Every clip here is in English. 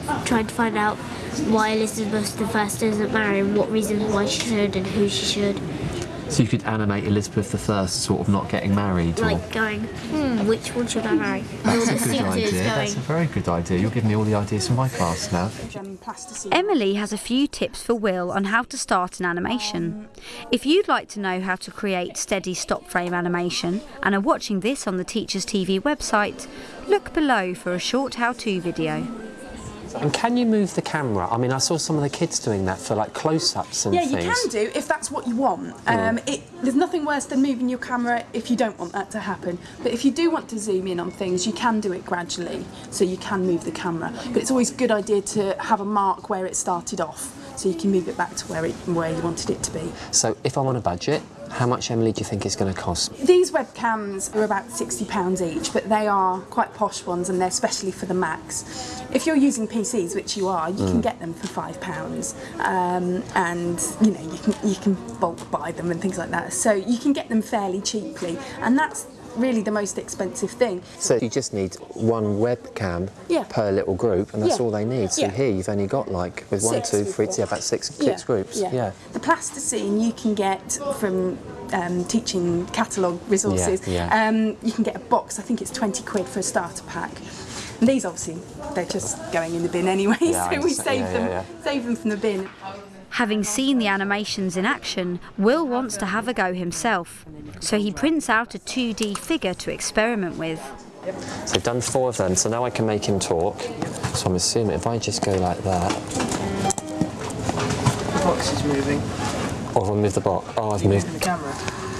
trying to find out why Elizabeth I doesn't marry and what reasons why she should and who she should. So you could animate Elizabeth I sort of not getting married? Or... Like going, which one should I marry? That's a good idea. That's a very good idea. You're giving me all the ideas from my class now. Emily has a few tips for Will on how to start an animation. If you'd like to know how to create steady stop frame animation and are watching this on the Teachers TV website, look below for a short how-to video. And can you move the camera? I mean, I saw some of the kids doing that for like close-ups and things. Yeah, you can do if that's what you want. There's nothing worse than moving your camera if you don't want that to happen. But if you do want to zoom in on things, you can do it gradually, so you can move the camera. But it's always a good idea to have a mark where it started off, so you can move it back to where you wanted it to be. So if I'm on a budget, how much, Emily, do you think it's going to cost? These webcams are about £60 each, but they are quite posh ones and they're specially for the Macs. If you're using PCs, which you are, you can get them for £5, and you know you can bulk buy them and things like that. So you can get them fairly cheaply, and that's really the most expensive thing. So you just need one webcam per little group, and that's all they need. So here you've only got like with 1, 2, 3, about six groups. Yeah. The plasticine you can get from teaching catalogue resources. You can get a box. I think it's £20 for a starter pack. And these obviously they're just going in the bin anyway, so we save them from the bin. Having seen the animations in action, Will wants to have a go himself, so he prints out a 2D figure to experiment with. So I've done 4 of them, so now I can make him talk. So I'm assuming if I just go like that... The box is moving. Oh, I've moved the box. Oh, I've moved... the camera.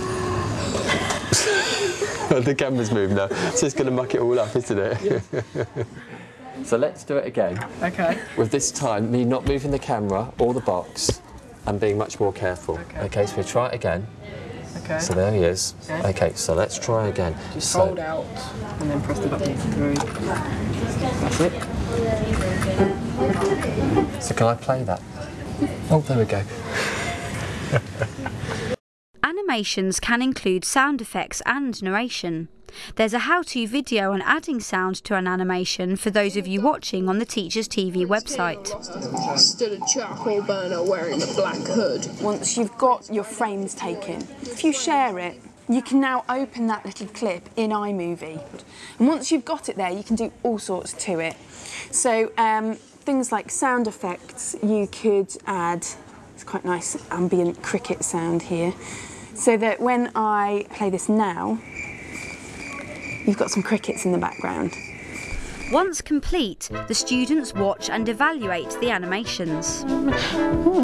The camera's moved now. It's just going to muck it all up, isn't it? Yeah. So let's do it again. Okay. With this time, me not moving the camera or the box and being much more careful. Okay, so we try it again. Okay. So there he is. Okay, so let's try again. Just hold out and then press the button through. That's it. So can I play that? Oh, there we go. Animations can include sound effects and narration. There's a how-to video on adding sound to an animation for those of you watching on the Teachers TV website. Stood a charcoal burner wearing a black hood. Once you've got your frames taken, if you share it, you can now open that little clip in iMovie. And once you've got it there, you can do all sorts to it. So things like sound effects, you could add, it's quite nice ambient cricket sound here, so that when I play this now, you've got some crickets in the background. Once complete, the students watch and evaluate the animations.